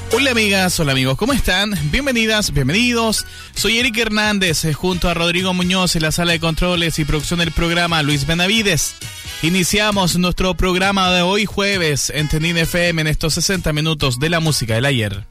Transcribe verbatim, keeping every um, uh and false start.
Hola amigas, hola amigos, ¿cómo están? Bienvenidas, bienvenidos. Soy Eric Hernández, eh, junto a Rodrigo Muñoz en la sala de controles y producción del programa Luis Benavides. Iniciamos nuestro programa de hoy jueves en Tendín F M en estos sesenta minutos de la música del ayer.